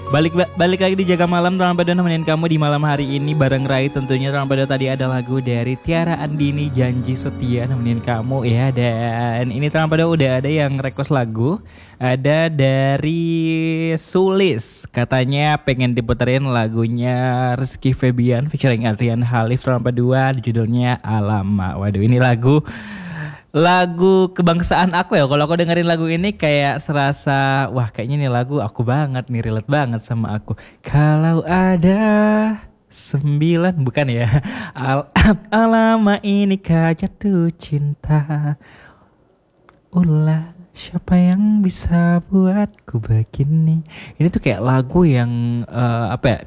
Balik lagi di Jaga Malam. Terang pada nemenin kamu di malam hari ini bareng Rai tentunya. Terang pada tadi ada lagu dari Tiara Andini, Janji Setia, nemenin kamu ya. Dan ini terang pada udah ada yang request lagu. Ada dari Sulis, katanya pengen diputerin lagunya Rizky Febian featuring Adrian Halif. Terang pada dua judulnya Alama. Waduh, ini lagu kebangsaan aku ya. Kalau aku dengerin lagu ini kayak serasa wah kayaknya nih lagu aku banget nih, relate banget sama aku. Kalau ada 9 bukan ya. Alama ini kah jatuh cinta. Ulah siapa yang bisa buatku begini. Ini tuh kayak lagu yang apa ya?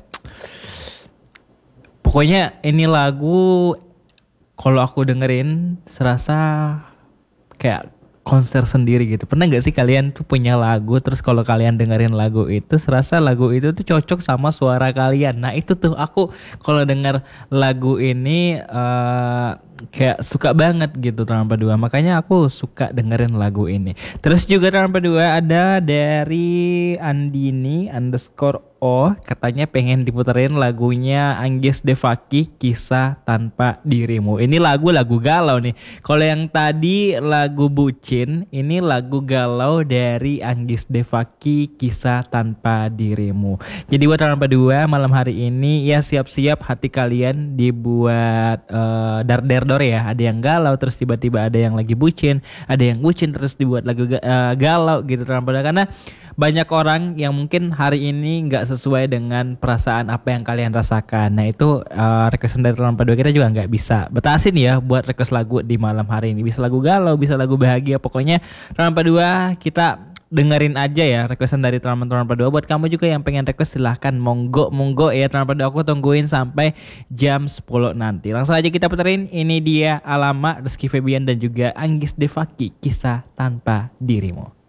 Pokoknya ini lagu kalau aku dengerin serasa kayak konser sendiri gitu. Pernah gak sih kalian tuh punya lagu, terus kalau kalian dengerin lagu itu serasa lagu itu tuh cocok sama suara kalian. Nah itu tuh aku kalau denger lagu ini kayak suka banget gitu Tanpa Dua. Makanya aku suka dengerin lagu ini. Terus juga Tanpa Dua ada dari Andini _ O, katanya pengen diputerin lagunya Anggis Devaki, Kisah Tanpa Dirimu. Ini lagu galau nih. Kalau yang tadi lagu bucin, ini lagu galau dari Anggis Devaki, Kisah Tanpa Dirimu. Jadi buat Tanpa Dua malam hari ini ya siap-siap hati kalian dibuat dar-der-dor ya. Ada yang galau terus tiba-tiba ada yang lagi bucin, ada yang bucin terus dibuat lagu galau gitu Tanpa Dua. Karena banyak orang yang mungkin hari ini nggak sesuai dengan perasaan apa yang kalian rasakan. Nah itu requestan dari Tanpa Dua kita juga nggak bisa batasin ya buat request lagu di malam hari ini. Bisa lagu galau, bisa lagu bahagia. Pokoknya Tanpa Dua kita dengerin aja ya requestan dari Tanpa Dua. Buat kamu juga yang pengen request silahkan monggo ya Tanpa Dua, aku tungguin sampai jam 10 nanti. Langsung aja kita puterin, ini dia Alama, Rizky Febian dan juga Anggis Devaki, Kisah Tanpa Dirimu.